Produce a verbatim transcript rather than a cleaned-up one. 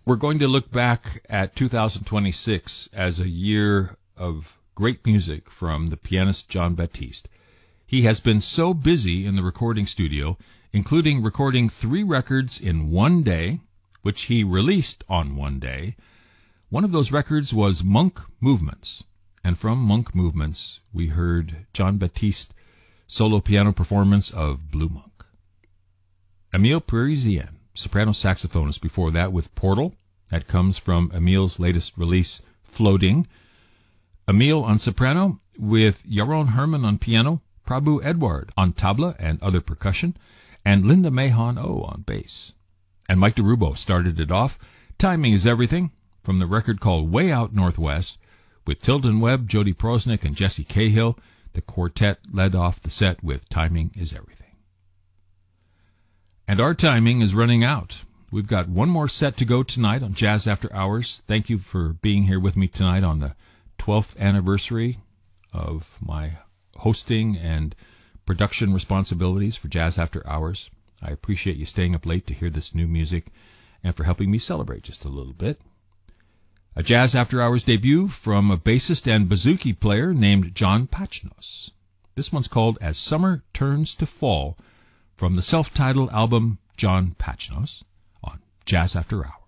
We're going to look back at two thousand twenty-six as a year of great music from the pianist Jon Batiste. He has been so busy in the recording studio, including recording three records in one day, which he released on one day. One of those records was Monk Movements, and from Monk Movements we heard Jon Batiste solo piano performance of Blue Monk. Emile Parisien, soprano saxophonist before that with Portal. That comes from Emile's latest release, Floating. Emile on soprano with Yaron Herman on piano, Prabhu Edward on tabla and other percussion, and Linda Mahon O on bass. And Mike DeRubo started it off. Timing is Everything, from the record called Way Out Northwest, with Tilden Webb, Jody Prosnick, and Jesse Cahill. The quartet led off the set with Timing is Everything. And our timing is running out. We've got one more set to go tonight on Jazz After Hours. Thank you for being here with me tonight on the twelfth anniversary of my hosting and production responsibilities for Jazz After Hours. I appreciate you staying up late to hear this new music and for helping me celebrate just a little bit. A Jazz After Hours debut from a bassist and bouzouki player named John Pachnos. This one's called As Summer Turns to Fall, from the self-titled album John Pachnos on Jazz After Hours.